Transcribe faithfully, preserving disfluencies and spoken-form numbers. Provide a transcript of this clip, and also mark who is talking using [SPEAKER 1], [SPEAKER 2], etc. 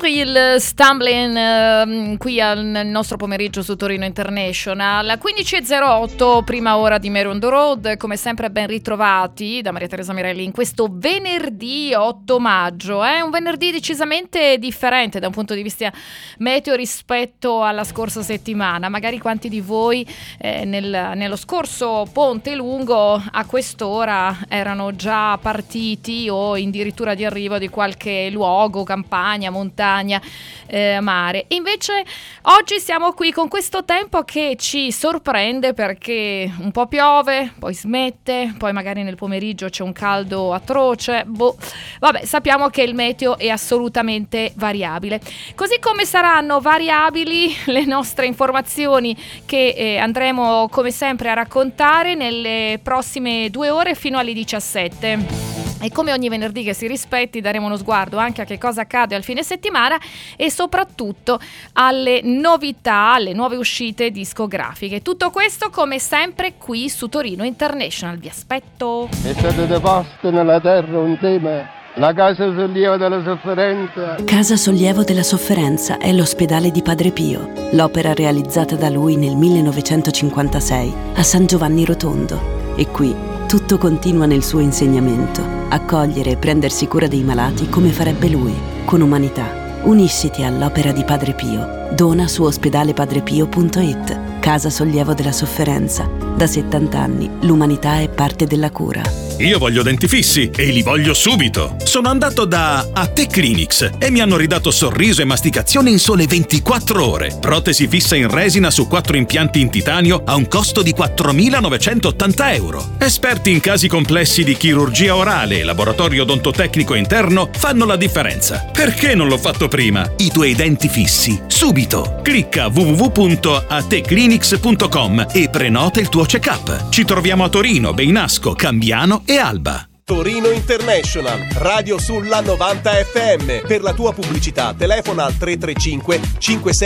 [SPEAKER 1] Cyril Stamblin eh, qui al nel nostro pomeriggio su Torino International. quindici e zero otto, prima ora di Mary on the Road. Come sempre ben ritrovati da Maria Teresa Mirelli in questo venerdì otto maggio. È un venerdì decisamente differente da un punto di vista meteo rispetto alla scorsa settimana. Magari quanti di voi eh, nel, nello scorso ponte lungo a quest'ora erano già partiti o addirittura di arrivo di qualche luogo, campagna, montagna, eh, mare. E invece oggi siamo qui con questo tempo che ci sorprende perché un po' piove, poi smette, poi magari nel pomeriggio c'è un caldo atroce. Boh, vabbè, sappiamo che il meteo è assolutamente variabile. Così come saranno variabili le nostre informazioni che eh, andremo come sempre a raccontare nelle prossime due ore fino alle diciassette. E come ogni venerdì che si rispetti daremo uno sguardo anche a che cosa accade al fine settimana e soprattutto alle novità, alle nuove uscite discografiche. Tutto questo come sempre qui su Torino International. Vi aspetto.
[SPEAKER 2] È stato deposto nella terra un tema, la Casa Sollievo della Sofferenza.
[SPEAKER 3] Casa Sollievo della Sofferenza è l'ospedale di Padre Pio, l'opera realizzata da lui nel millenovecentocinquantasei a San Giovanni Rotondo. E qui tutto continua nel suo insegnamento, accogliere e prendersi cura dei malati come farebbe lui, con umanità. Unisciti all'opera di Padre Pio. Dona su ospedalepadrepio punto it. Casa Sollievo della Sofferenza. Da settanta anni l'umanità è parte della cura.
[SPEAKER 4] Io voglio denti fissi e li voglio subito. Sono andato da A Te Clinics e mi hanno ridato sorriso e masticazione in sole ventiquattro ore. Protesi fissa in resina su quattro impianti in titanio a un costo di quattromilanovecentottanta euro. Esperti in casi complessi di chirurgia orale e laboratorio odontotecnico interno fanno la differenza. Perché non l'ho fatto prima? I tuoi denti fissi subito. Clicca w w w punto a te clinics punto com e prenota il tuo check-up. Ci troviamo a Torino, Beinasco, Cambiano e Alba.
[SPEAKER 5] Torino International, radio sulla novanta effe emme. Per la tua pubblicità telefona al tre tre cinque cinque sei